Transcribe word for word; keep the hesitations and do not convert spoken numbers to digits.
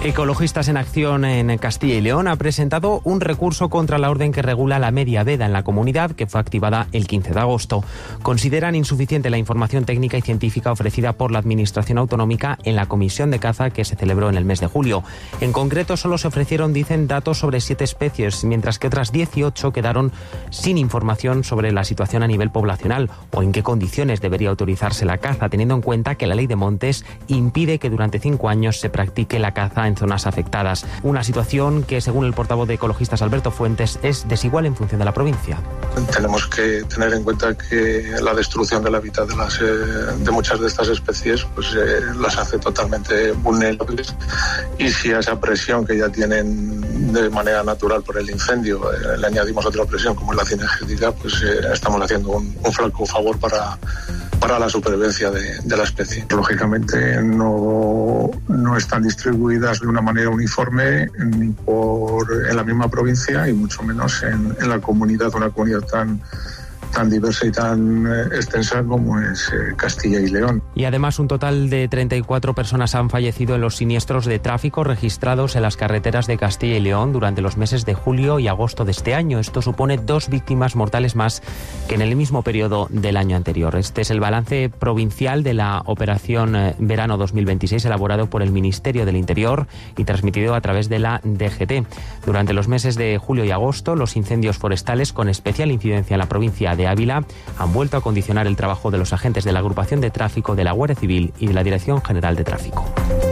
Ecologistas en Acción en Castilla y León ha presentado un recurso contra la orden que regula la media veda en la comunidad, que fue activada el quince de agosto. Consideran insuficiente la información técnica y científica ofrecida por la Administración Autonómica en la Comisión de Caza que se celebró en el mes de julio. En concreto, solo se ofrecieron, dicen, datos sobre siete especies, mientras que otras dieciocho quedaron sin información sobre la situación a nivel poblacional o en qué condiciones debería autorizarse la caza, teniendo en cuenta que la Ley de Montes impide que durante cinco años se practique la caza en zonas afectadas. Una situación que, según el portavoz de Ecologistas, Alberto Fuentes, es desigual en función de la provincia. Tenemos que tener en cuenta que la destrucción del hábitat de, las, de muchas de estas especies pues, eh, las hace totalmente vulnerables, y si a esa presión que ya tienen de manera natural por el incendio eh, le añadimos otra presión como es la cinegética, pues eh, estamos haciendo un, un flaco favor para, para la supervivencia de, de la especie. Lógicamente no, no están distribuidas de una manera uniforme ni por, en la misma provincia y mucho menos en, en la comunidad, una comunidad tan, tan diversa y tan eh, extensa como es eh, Castilla y León. Y además un total de treinta y cuatro personas han fallecido en los siniestros de tráfico registrados en las carreteras de Castilla y León durante los meses de julio y agosto de este año. Esto supone dos víctimas mortales más que en el mismo periodo del año anterior. Este es el balance provincial de la operación eh, Verano dos mil veintiséis elaborado por el Ministerio del Interior y transmitido a través de la D G T. Durante los meses de julio y agosto, los incendios forestales con especial incidencia en la provincia de Ávila han vuelto a condicionar el trabajo de los agentes de la Agrupación de Tráfico de la Guardia Civil y de la Dirección General de Tráfico.